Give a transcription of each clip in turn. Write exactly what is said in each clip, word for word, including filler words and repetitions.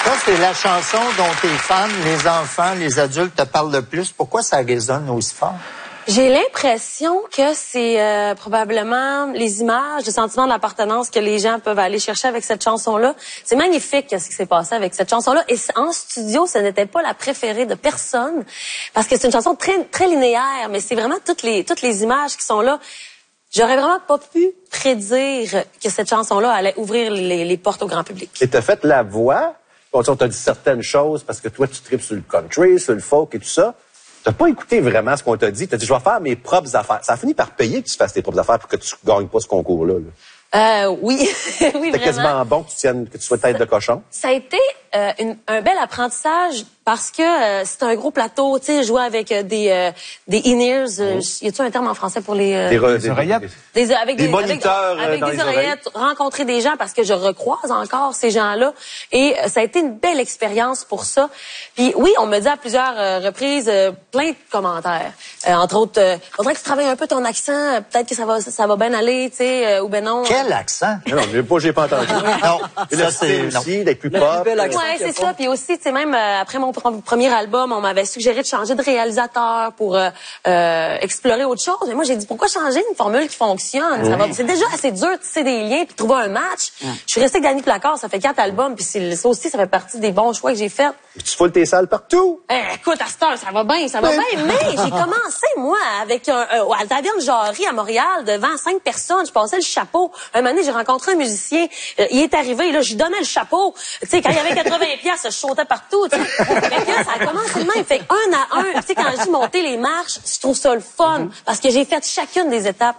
Ça, c'est la chanson dont tes fans, les enfants, les adultes te parlent le plus. Pourquoi ça résonne aussi fort? J'ai l'impression que c'est euh, probablement les images, le sentiment d'appartenance que les gens peuvent aller chercher avec cette chanson-là. C'est magnifique ce qui s'est passé avec cette chanson-là. Et en studio, ce n'était pas la préférée de personne parce que c'est une chanson très très linéaire, mais c'est vraiment toutes les toutes les images qui sont là. J'aurais vraiment pas pu prédire que cette chanson-là allait ouvrir les, les portes au grand public. Et t'as fait la voix. Bon, on t'a dit certaines choses parce que toi, tu tripes sur le country, sur le folk et tout ça. T'as pas écouté vraiment ce qu'on t'a dit. T'as dit, je vais faire mes propres affaires. Ça a fini par payer que tu fasses tes propres affaires pour que tu gagnes pas ce concours-là. Là. Euh, oui, oui, vraiment. C'était quasiment bon que tu tiennes, que tu sois tête de cochon. Ça a été euh, une, un bel apprentissage parce que euh, c'est un gros plateau, tu sais, jouer avec euh, des euh, des in-ears. Euh, y a-t-il un terme en français pour les euh, des, re, des oreillettes, des, des avec des, des moniteurs avec, avec dans des les oreillettes, oreilles. rencontrer des gens parce que je recroise encore ces gens-là et euh, ça a été une belle expérience pour ça. Puis oui, on me dit à plusieurs euh, reprises euh, plein de commentaires, euh, entre autres, euh, faudrait que tu travailles un peu ton accent, peut-être que ça va ça va bien aller, tu sais, euh, ou ben non. Quel accent? Non, mais pas, j'ai pas entendu. Non, Et ça le c'est style non. aussi, d'être plus Le pop. plus bel accent. Ouais, c'est ça. Puis aussi, tu sais, même euh, après mon pr- premier album, on m'avait suggéré de changer de réalisateur pour euh, euh, explorer autre chose. Mais moi, j'ai dit, pourquoi changer une formule qui fonctionne? Ça va- C'est déjà assez dur de tisser des liens puis de trouver un match. Je suis restée avec Danny Placard, ça fait quatre albums. Puis c'est- ça aussi, ça fait partie des bons choix que j'ai faits. Tu foules tes salles partout. Eh, écoute, à cette heure, ça va bien, ça va bien. Mais j'ai commencé, moi, avec un, un, à la Taverne Jarry à Montréal, devant cinq personnes. Je passais le chapeau. Un moment donné, j'ai rencontré un musicien. Euh, il est arrivé, là, je lui donnais le chapeau. Tu sais, quand il y avait quatre-vingts piastres, je sautais partout, tu sais. Fait que là, ça a commencé de même. Fait un à un, tu sais, quand je dis monter les marches, je trouve ça le fun. Parce que j'ai fait chacune des étapes.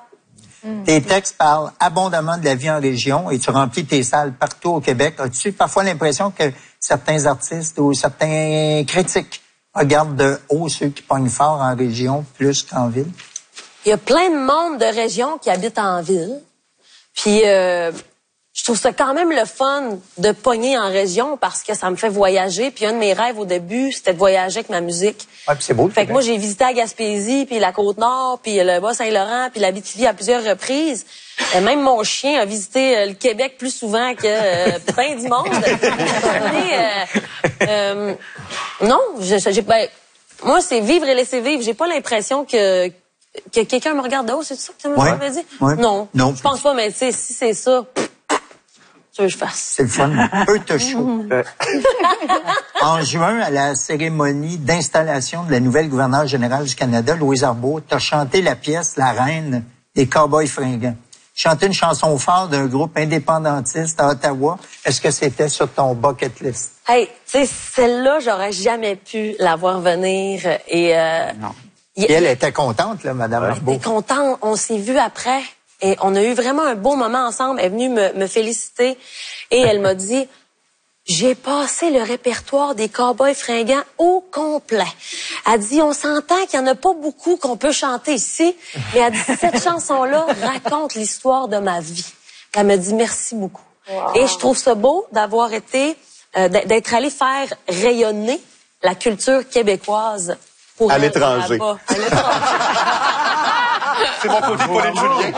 Tes textes parlent abondamment de la vie en région et tu remplis tes salles partout au Québec. As-tu parfois l'impression que certains artistes ou certains critiques regardent de haut ceux qui pognent fort en région plus qu'en ville? Il y a plein de monde de régions qui habitent en ville. Puis euh, je trouve ça quand même le fun de pogner en région parce que ça me fait voyager. Puis un de mes rêves au début, c'était de voyager avec ma musique. Ouais, puis c'est beau. Fait que moi, j'ai visité la Gaspésie, puis la Côte-Nord, puis le Bas-Saint-Laurent, puis l'Abitibi à plusieurs reprises. Euh, même mon chien a visité euh, le Québec plus souvent que euh, plein du monde. Mais, euh, euh, non, je, j'ai, ben, moi, c'est vivre et laisser vivre. J'ai pas l'impression que, que quelqu'un me regarde de haut. C'est ça que tu Ouais, m'avais dit? ouais. Non, Non. je pense pas, mais tu sais, si c'est ça, tu veux que je fasse. C'est le fun. Peu te chaud. En juin, à la cérémonie d'installation de la nouvelle gouverneure générale du Canada, Louise Arbour, t'as chanté la pièce La Reine des Cowboys fringants. Chanter une chanson forte d'un groupe indépendantiste à Ottawa, est-ce que c'était sur ton bucket list? Hey, tu sais, celle-là, j'aurais jamais pu la voir venir. Et, euh, Non. y- Et elle était contente, là, Madame Arbour. J'étais contente. On s'est vus après et on a eu vraiment un beau moment ensemble. Elle est venue me, me féliciter et elle m'a dit, j'ai passé le répertoire des Cowboys fringants au complet. Elle dit, on s'entend qu'il n'y en a pas beaucoup qu'on peut chanter ici, mais elle dit, cette chanson-là raconte l'histoire de ma vie. Elle me dit, merci beaucoup. Wow. Et je trouve ça beau d'avoir été, euh, d'être allé faire rayonner la culture québécoise pour À elle, l'étranger. là-bas. À l'étranger. C'est mon côté Pauline Julien.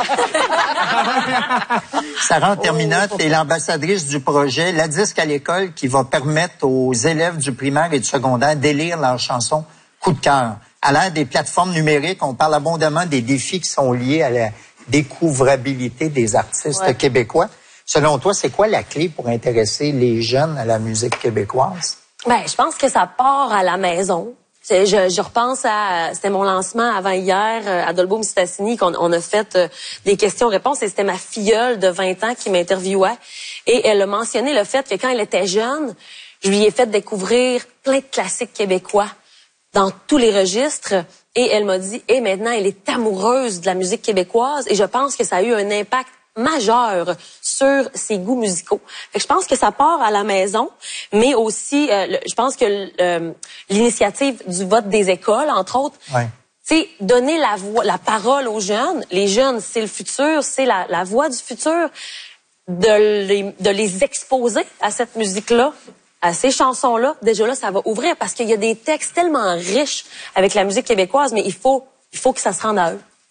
Sarah, en terminant, t'es l'ambassadrice du projet La Disque à l'école qui va permettre aux élèves du primaire et du secondaire d'élire leurs chansons coup de cœur. À l'ère des plateformes numériques, on parle abondamment des défis qui sont liés à la découvrabilité des artistes Ouais. québécois. Selon toi, c'est quoi la clé pour intéresser les jeunes à la musique québécoise? Ben, je pense que ça part à la maison. C'est- Je, je repense à, c'était mon lancement avant hier euh, à Dolbeau-Mistassini qu'on on a fait euh, des questions-réponses et c'était ma filleule de vingt ans qui m'interviewait et elle a mentionné le fait que quand elle était jeune, je lui ai fait découvrir plein de classiques québécois dans tous les registres et elle m'a dit, et maintenant elle est amoureuse de la musique québécoise et je pense que ça a eu un impact majeur sur ses goûts musicaux. Fait que je pense que ça part à la maison, mais aussi, euh, le, je pense que euh, l'initiative du vote des écoles, entre autres, Ouais. tu sais, donner la voix, la parole aux jeunes. Les jeunes, c'est le futur, c'est la, la voix du futur. De les, de les exposer à cette musique-là, à ces chansons-là, déjà là, ça va ouvrir parce qu'il y a des textes tellement riches avec la musique québécoise, mais il faut, il faut que ça se rende à eux. Oui.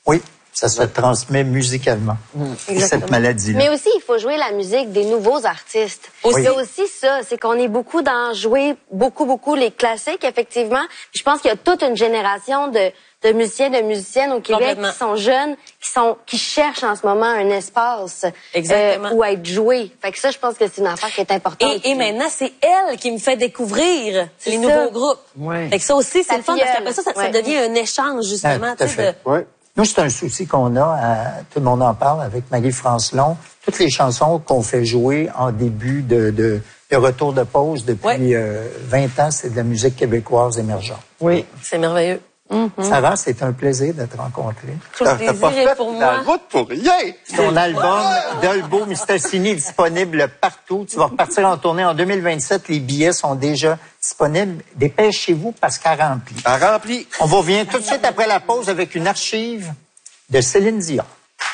Ça se transmet musicalement, Mmh. cette maladie-là. Mais aussi, il faut jouer la musique des nouveaux artistes. Oui. Il y a aussi ça, c'est qu'on est beaucoup dans jouer beaucoup, beaucoup les classiques, effectivement. Je pense qu'il y a toute une génération de, de musiciens, de musiciennes au Québec qui sont jeunes, qui sont qui cherchent en ce moment un espace Exactement. euh, où être joué. Fait que ça, je pense que c'est une affaire qui est importante. Et, et maintenant, c'est elle qui me fait découvrir les ça. nouveaux groupes. Ouais. Fait que ça aussi, c'est Ta le fun, filleule. parce qu'après ça, ça, ça Ouais. devient un échange, justement. Ah, tout à tu sais, fait. de- Ouais. Nous, c'est un souci qu'on a, à, tout le monde en parle avec Marie-France Long. Toutes les chansons qu'on fait jouer en début de, de, de retour de pause depuis Ouais. euh, vingt ans, c'est de la musique québécoise émergente. Oui. C'est merveilleux. Sarah, c'est un plaisir de te rencontrer. Tout le plaisir est pour moi. la route pour rien. Ton album Dolbo Mistassini est disponible partout. Tu vas repartir en tournée en deux mille vingt-sept. Les billets sont déjà disponibles. Dépêchez-vous parce qu'elle remplit. À rempli. On va revenir tout de suite après la pause avec une archive de Céline Dion.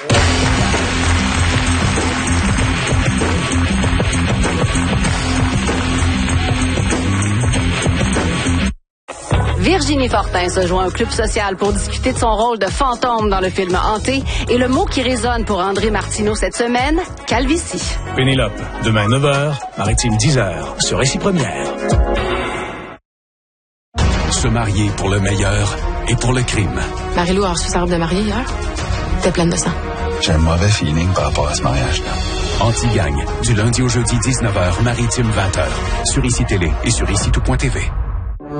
Virginie Fortin se joint au Club social pour discuter de son rôle de fantôme dans le film Hanté et le mot qui résonne pour André Martineau cette semaine, calvitie. Pénélope, demain neuf heures, Maritime dix heures, sur Récit Première. Se marier pour le meilleur et pour le crime. Marie-Lou a reçu sa robe de mariée hier. T'es pleine de sang. J'ai un mauvais feeling par rapport à ce mariage-là. Anti-gang, du lundi au jeudi dix-neuf heures, Maritime vingt heures, sur Ici Télé et sur ici tout point T V.